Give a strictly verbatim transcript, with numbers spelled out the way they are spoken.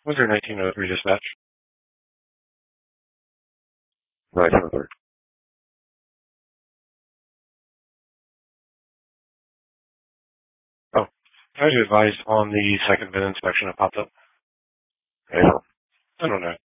Windsor nineteen oh three dispatch. nineteen oh three. Oh, I was advised on the second VIN inspection that popped up. April. I don't know.